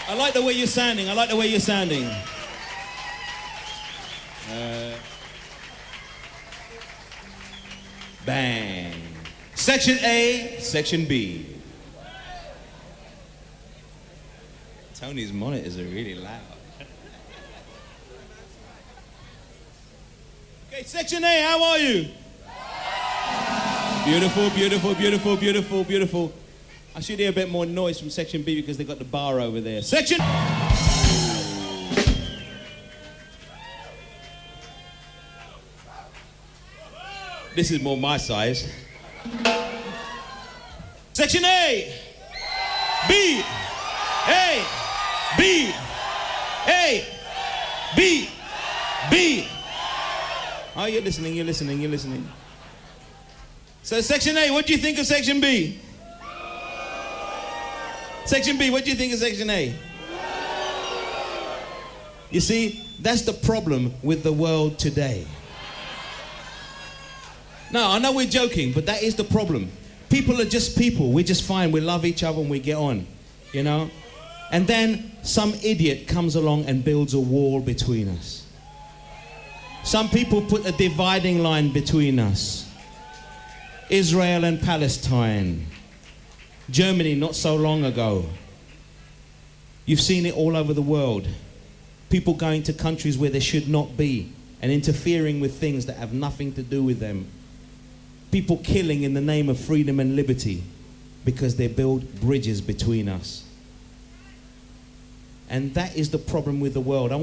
I like the way you're sounding. I like the way you're sounding. Bang. Section A, Section B. Tony's monitors are really loud. Okay, Section A, how are you? Beautiful, beautiful, beautiful, beautiful, beautiful. I should hear a bit more noise from Section B because they got the bar over there. Section... This is more my size. Section A, B, A, B, A, B, B. Oh, you're listening, you're listening, you're listening. So Section A, what do you think of Section B? Section B, what do you think of Section A? You see, that's the problem with the world today. No, I know we're joking, but that is the problem. People are just people. We're just fine. We love each other and we get on, you know? And then some idiot comes along and builds a wall between us. Some people put a dividing line between us. Israel and Palestine. Germany not so long ago. You've seen it all over the world. People going to countries where they should not be and interfering with things that have nothing to do with them. People killing in the name of freedom and liberty because they build bridges between us. And that is the problem with the world.